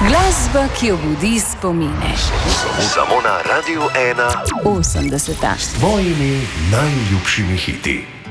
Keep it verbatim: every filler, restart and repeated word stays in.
Glasba, ki obudi spomine. Samo na Radiu ena. osemdeseta. S tvojimi najljubšimi hiti.